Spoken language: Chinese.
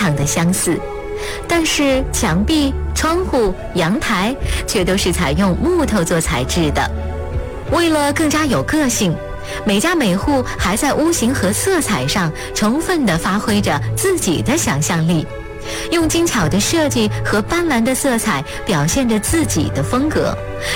常的相似，但是墙壁、窗户、阳台却都是采用木头做材质的。为了更加有个性，每家每户还在屋型和色彩上充分地发挥着自己的想象力，用精巧的设计和斑斓的色彩表现着自己的风格，